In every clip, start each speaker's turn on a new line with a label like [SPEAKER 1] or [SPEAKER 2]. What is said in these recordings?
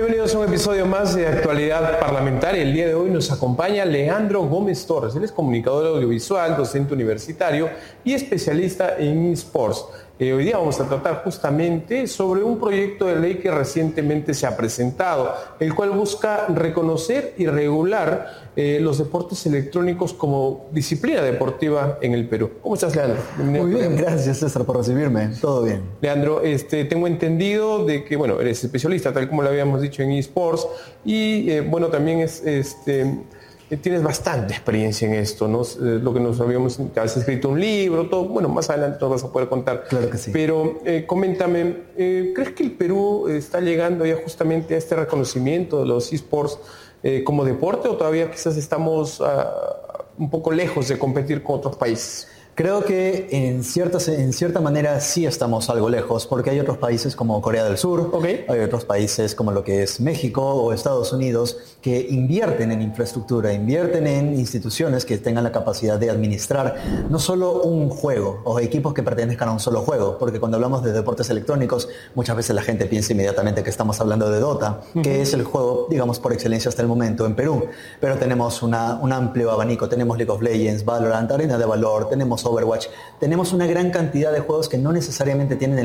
[SPEAKER 1] Bienvenidos a un episodio más de Actualidad Parlamentaria. El día de hoy nos acompaña Leandro Gómez Torres. Él es comunicador audiovisual, docente universitario y especialista en eSports. Hoy día vamos a tratar justamente sobre un proyecto de ley que recientemente se ha presentado, el cual busca reconocer y regular los deportes electrónicos como disciplina deportiva en el Perú. ¿Cómo estás, Leandro?
[SPEAKER 2] Bienvenido. Muy bien, gracias, César, por recibirme. Todo bien.
[SPEAKER 1] Leandro, tengo entendido de que, eres especialista, tal como lo habíamos dicho, en eSports y, también tienes bastante experiencia en esto, ¿no? Lo que nos habíamos, has escrito un libro, todo, más adelante nos vas a poder contar.
[SPEAKER 2] Claro que sí.
[SPEAKER 1] Pero coméntame, ¿crees que el Perú está llegando ya justamente a este reconocimiento de los eSports como deporte o todavía quizás estamos un poco lejos de competir con otros países?
[SPEAKER 2] Creo que en cierta manera sí estamos algo lejos, porque hay otros países como Corea del Sur, hay otros países como lo que es México o Estados Unidos que invierten en infraestructura, invierten en instituciones que tengan la capacidad de administrar no solo un juego o equipos que pertenezcan a un solo juego, porque cuando hablamos de deportes electrónicos muchas veces la gente piensa inmediatamente que estamos hablando de Dota, que es el juego, digamos, por excelencia hasta el momento en Perú, pero tenemos un amplio abanico, tenemos League of Legends, Valorant, Arena de Valor, tenemos Overwatch, tenemos una gran cantidad de juegos que no necesariamente tienen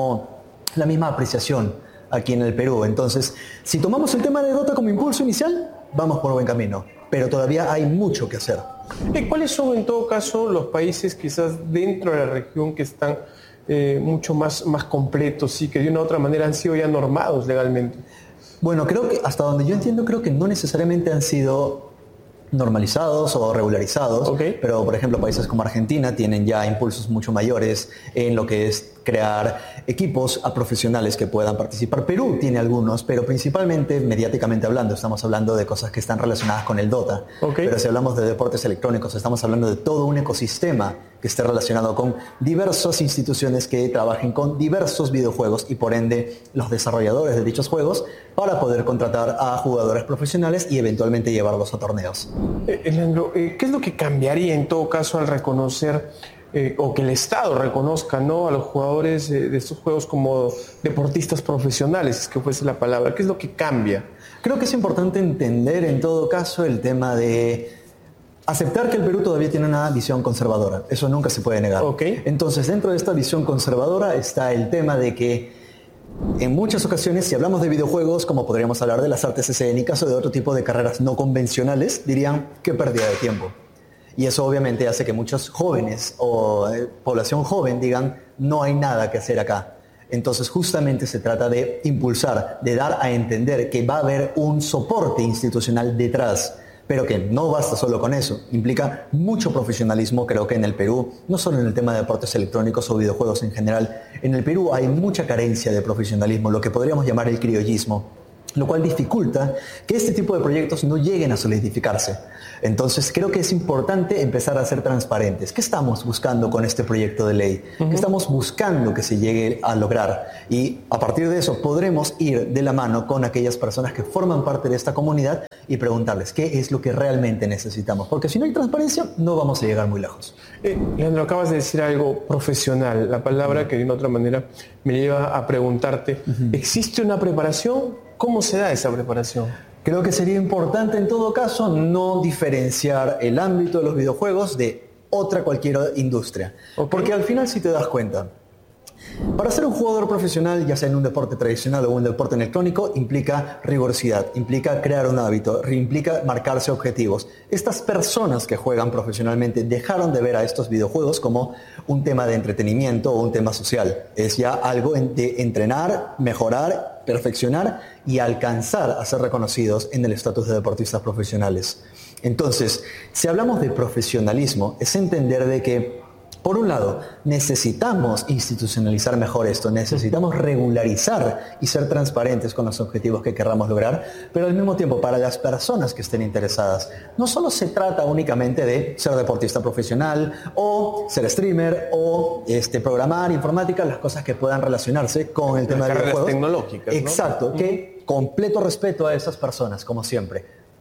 [SPEAKER 2] la misma apreciación aquí en el Perú. Entonces, si tomamos el tema de Dota como impulso inicial, vamos por buen camino, pero todavía hay mucho que hacer.
[SPEAKER 1] ¿Cuáles son en todo caso los países quizás dentro de la región que están mucho más completos y que de una u otra manera han sido ya normados legalmente?
[SPEAKER 2] Bueno, creo que hasta donde yo entiendo, creo que no necesariamente han sido normalizados o regularizados, pero por ejemplo países como Argentina tienen ya impulsos mucho mayores en lo que es crear equipos a profesionales que puedan participar. Perú tiene algunos, pero principalmente mediáticamente hablando estamos hablando de cosas que están relacionadas con el Dota, pero si hablamos de deportes electrónicos estamos hablando de todo un ecosistema que esté relacionado con diversas instituciones que trabajen con diversos videojuegos y por ende los desarrolladores de dichos juegos para poder contratar a jugadores profesionales y eventualmente llevarlos a torneos.
[SPEAKER 1] Leandro, ¿qué es lo que cambiaría en todo caso al reconocer o que el Estado reconozca, ¿no?, a los jugadores de estos juegos como deportistas profesionales, es que fuese la palabra? ¿Qué es lo que cambia?
[SPEAKER 2] Creo que es importante entender en todo caso el tema de aceptar que el Perú todavía tiene una visión conservadora. Eso nunca se puede negar. Entonces, dentro de esta visión conservadora está el tema de que en muchas ocasiones, si hablamos de videojuegos, como podríamos hablar de las artes escénicas o de otro tipo de carreras no convencionales, dirían qué pérdida de tiempo. Y eso obviamente hace que muchos jóvenes o población joven digan no hay nada que hacer acá. Entonces justamente se trata de impulsar, de dar a entender que va a haber un soporte institucional detrás, pero que no basta solo con eso, implica mucho profesionalismo. Creo que en el Perú, no solo en el tema de deportes electrónicos o videojuegos en general, en el Perú hay mucha carencia de profesionalismo, lo que podríamos llamar el criollismo, lo cual dificulta que este tipo de proyectos no lleguen a solidificarse. Entonces creo que es importante empezar a ser transparentes. ¿Qué estamos buscando con este proyecto de ley? ¿Qué estamos buscando que se llegue a lograr? Y a partir de eso podremos ir de la mano con aquellas personas que forman parte de esta comunidad y preguntarles qué es lo que realmente necesitamos. Porque si no hay transparencia, no vamos a llegar muy lejos.
[SPEAKER 1] Leandro, acabas de decir algo profesional, la palabra que de una otra manera me lleva a preguntarte, ¿existe una preparación? ¿Cómo se da esa preparación?
[SPEAKER 2] Creo que sería importante en todo caso no diferenciar el ámbito de los videojuegos de cualquier industria. Porque al final, si te das cuenta, para ser un jugador profesional, ya sea en un deporte tradicional o un deporte electrónico, implica rigurosidad, implica crear un hábito, implica marcarse objetivos. Estas personas que juegan profesionalmente dejaron de ver a estos videojuegos como un tema de entretenimiento o un tema social. Es ya algo de entrenar, mejorar, perfeccionar y alcanzar a ser reconocidos en el estatus de deportistas profesionales. Entonces, si hablamos de profesionalismo, es entender de que por un lado, necesitamos institucionalizar mejor esto, necesitamos regularizar y ser transparentes con los objetivos que querramos lograr, pero al mismo tiempo para las personas que estén interesadas, no solo se trata únicamente de ser deportista profesional o ser streamer o programar informática, las cosas que puedan relacionarse con el tema de los juegos
[SPEAKER 1] tecnológicas, ¿no?
[SPEAKER 2] Exacto, que completo respeto a esas personas, como siempre.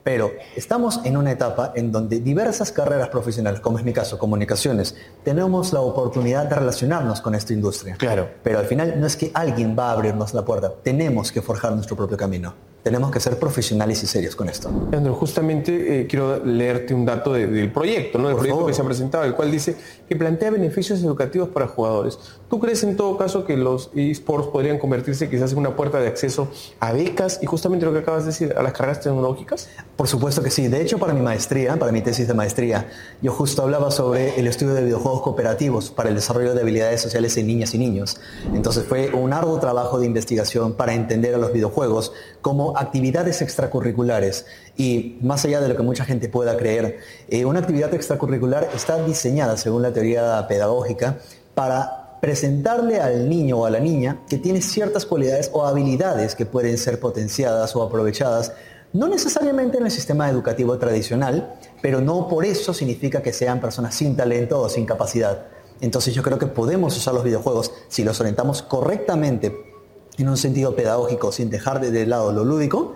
[SPEAKER 2] Pero estamos en una etapa en donde diversas carreras profesionales, como es mi caso, comunicaciones, tenemos la oportunidad de relacionarnos con esta industria.
[SPEAKER 1] Claro.
[SPEAKER 2] Pero al final no es que alguien va a abrirnos la puerta, tenemos que forjar nuestro propio camino. Tenemos que ser profesionales y serios con esto.
[SPEAKER 1] Leandro, justamente quiero leerte un dato del proyecto, ¿no? Del proyecto que se ha presentado, el cual dice que plantea beneficios educativos para jugadores. ¿Tú crees en todo caso que los eSports podrían convertirse quizás en una puerta de acceso a becas y justamente lo que acabas de decir, a las carreras tecnológicas?
[SPEAKER 2] Por supuesto que sí. De hecho, para mi maestría, para mi tesis de maestría, yo justo hablaba sobre el estudio de videojuegos cooperativos para el desarrollo de habilidades sociales en niñas y niños. Entonces fue un arduo trabajo de investigación para entender a los videojuegos como actividades extracurriculares. Y más allá de lo que mucha gente pueda creer, una actividad extracurricular está diseñada, según la teoría pedagógica, para presentarle al niño o a la niña que tiene ciertas cualidades o habilidades que pueden ser potenciadas o aprovechadas, no necesariamente en el sistema educativo tradicional, pero no por eso significa que sean personas sin talento o sin capacidad. Entonces yo creo que podemos usar los videojuegos si los orientamos correctamente en un sentido pedagógico, sin dejar de lado lo lúdico,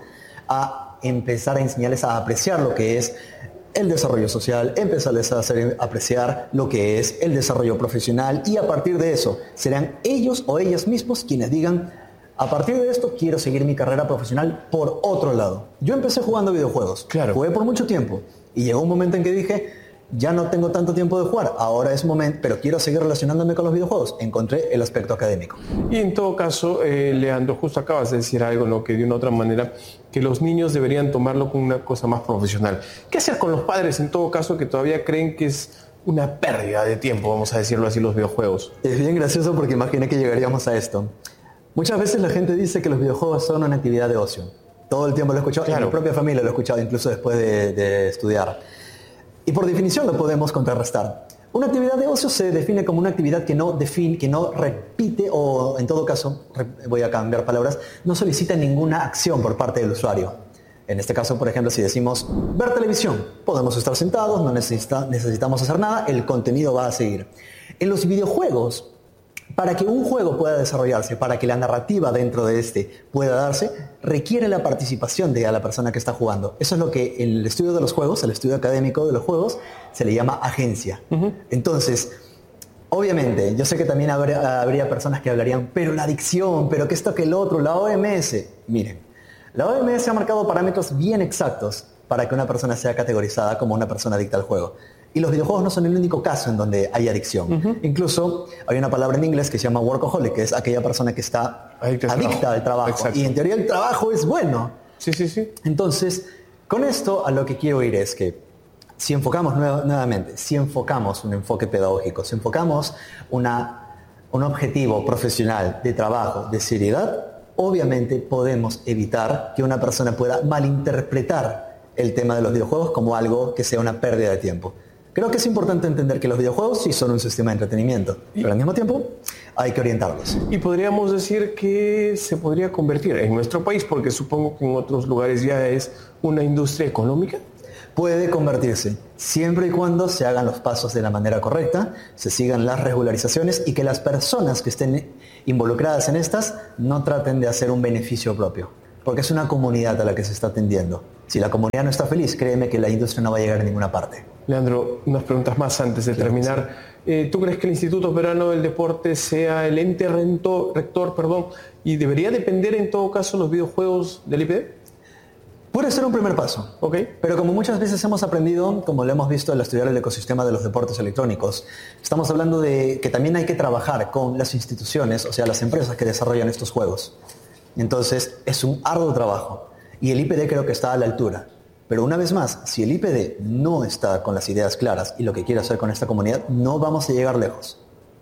[SPEAKER 2] a empezar a enseñarles a apreciar lo que es el desarrollo social, empezarles a hacer apreciar lo que es el desarrollo profesional, y a partir de eso serán ellos o ellas mismos quienes digan: a partir de esto quiero seguir mi carrera profesional por otro lado. Yo empecé jugando videojuegos, jugué por mucho tiempo y llegó un momento en que dije: ya no tengo tanto tiempo de jugar, ahora es momento, pero quiero seguir relacionándome con los videojuegos. Encontré el aspecto académico.
[SPEAKER 1] Y en todo caso, Leandro, justo acabas de decir algo, ¿no? Que de una u otra manera, que los niños deberían tomarlo como una cosa más profesional. ¿Qué hacer con los padres en todo caso que todavía creen que es una pérdida de tiempo, vamos a decirlo así, los videojuegos?
[SPEAKER 2] Es bien gracioso porque imaginé que llegaríamos a esto. Muchas veces la gente dice que los videojuegos son una actividad de ocio. Todo el tiempo lo he escuchado, en mi propia familia lo he escuchado, incluso después de estudiar. Y por definición lo podemos contrarrestar. Una actividad de ocio se define como una actividad que no repite, o en todo caso, voy a cambiar palabras, no solicita ninguna acción por parte del usuario. En este caso, por ejemplo, si decimos ver televisión, podemos estar sentados, no necesitamos hacer nada, el contenido va a seguir. En los videojuegos, para que un juego pueda desarrollarse, para que la narrativa dentro de este pueda darse, requiere la participación de la persona que está jugando. Eso es lo que en el estudio de los juegos, el estudio académico de los juegos, se le llama agencia. Entonces, obviamente, yo sé que también habría personas que hablarían, pero la adicción, pero que esto, que el otro, la OMS. Miren, la OMS ha marcado parámetros bien exactos para que una persona sea categorizada como una persona adicta al juego. Y los videojuegos no son el único caso en donde hay adicción. Incluso hay una palabra en inglés que se llama workaholic, que es aquella persona que está adicta al trabajo. Exacto. Y en teoría el trabajo es bueno.
[SPEAKER 1] Sí.
[SPEAKER 2] Entonces, con esto a lo que quiero ir es que si enfocamos nuevamente, si enfocamos un enfoque pedagógico, si enfocamos un objetivo profesional de trabajo, de seriedad, obviamente podemos evitar que una persona pueda malinterpretar el tema de los videojuegos como algo que sea una pérdida de tiempo. Creo que es importante entender que los videojuegos sí son un sistema de entretenimiento, pero al mismo tiempo hay que orientarlos.
[SPEAKER 1] Y podríamos decir que se podría convertir en nuestro país, porque supongo que en otros lugares ya es una industria económica.
[SPEAKER 2] Puede convertirse, siempre y cuando se hagan los pasos de la manera correcta, se sigan las regularizaciones y que las personas que estén involucradas en estas no traten de hacer un beneficio propio, porque es una comunidad a la que se está atendiendo. Si la comunidad no está feliz, créeme que la industria no va a llegar a ninguna parte.
[SPEAKER 1] Leandro, unas preguntas más antes de terminar. ¿Tú crees que el Instituto Peruano del Deporte sea el ente rector, y debería depender en todo caso los videojuegos del IPD?
[SPEAKER 2] Puede ser un primer paso, pero como muchas veces hemos aprendido, como lo hemos visto al estudiar el ecosistema de los deportes electrónicos, estamos hablando de que también hay que trabajar con las instituciones, o sea, las empresas que desarrollan estos juegos. Entonces, es un arduo trabajo y el IPD creo que está a la altura. Pero una vez más, si el IPD no está con las ideas claras y lo que quiere hacer con esta comunidad, no vamos a llegar lejos.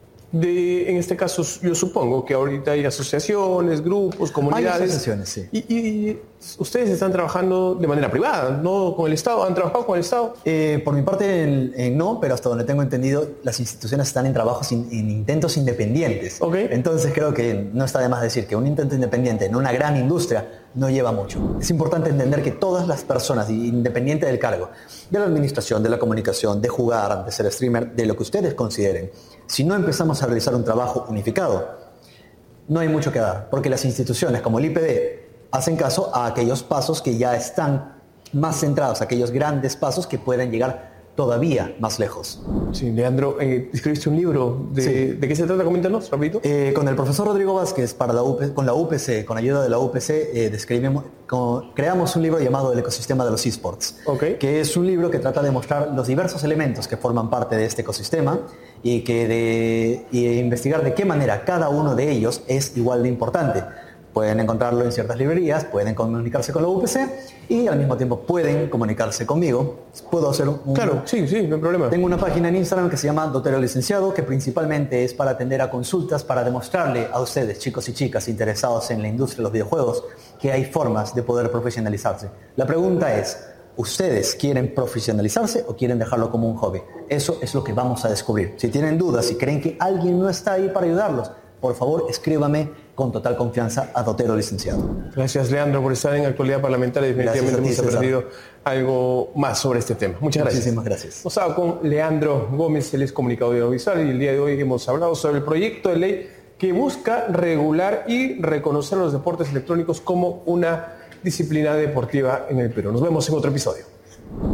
[SPEAKER 1] En este caso, yo supongo que ahorita hay asociaciones, grupos, comunidades.
[SPEAKER 2] Hay asociaciones, sí.
[SPEAKER 1] Y ustedes están trabajando de manera privada, ¿no? ¿Con el Estado? ¿Han trabajado con el Estado?
[SPEAKER 2] Por mi parte, no, pero hasta donde tengo entendido, las instituciones están en trabajos, en intentos independientes. Entonces creo que no está de más decir que un intento independiente en una gran industria no lleva mucho. Es importante entender que todas las personas, independiente del cargo, de la administración, de la comunicación, de jugar, de ser streamer, de lo que ustedes consideren, si no empezamos a realizar un trabajo unificado, no hay mucho que dar, porque las instituciones como el IPD hacen caso a aquellos pasos que ya están más centrados, aquellos grandes pasos que pueden llegar todavía más lejos.
[SPEAKER 1] Sí, Leandro, escribiste un libro. ¿De qué se trata? Coméntanos, rapidito.
[SPEAKER 2] Con el profesor Rodrigo Vázquez, con la UPC, con ayuda de la UPC, creamos un libro llamado El ecosistema de los eSports, que es un libro que trata de mostrar los diversos elementos que forman parte de este ecosistema y investigar de qué manera cada uno de ellos es igual de importante. Pueden encontrarlo en ciertas librerías, pueden comunicarse con la UPC y al mismo tiempo pueden comunicarse conmigo. Puedo hacer
[SPEAKER 1] Claro, sí, no hay problema.
[SPEAKER 2] Tengo una página en Instagram que se llama Dotero Licenciado, que principalmente es para atender a consultas, para demostrarle a ustedes, chicos y chicas interesados en la industria de los videojuegos, que hay formas de poder profesionalizarse. La pregunta es, ¿ustedes quieren profesionalizarse o quieren dejarlo como un hobby? Eso es lo que vamos a descubrir. Si tienen dudas, si creen que alguien no está ahí para ayudarlos, por favor, escríbame con total confianza a Dotero Licenciado.
[SPEAKER 1] Gracias, Leandro, por estar en Actualidad Parlamentaria. Definitivamente hemos aprendido algo más sobre este tema. Muchas gracias.
[SPEAKER 2] Muchísimas gracias.
[SPEAKER 1] Hemos estado con Leandro Gómez, él es comunicador audiovisual, y el día de hoy hemos hablado sobre el proyecto de ley que busca regular y reconocer los deportes electrónicos como una disciplina deportiva en el Perú. Nos vemos en otro episodio.